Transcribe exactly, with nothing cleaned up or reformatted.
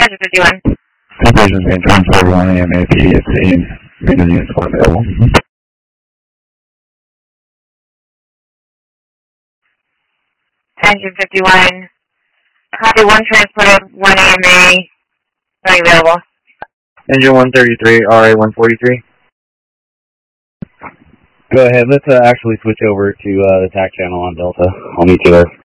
Engine fifty-one. Engine being transported one A M A P at scene. Maintenance units are available. Engine fifty-one. Copy one transported one A M A. Not available. Engine one thirty-three, R A one forty-three. Go ahead, let's uh, actually switch over to uh, the T A C channel on Delta. I'll meet you there.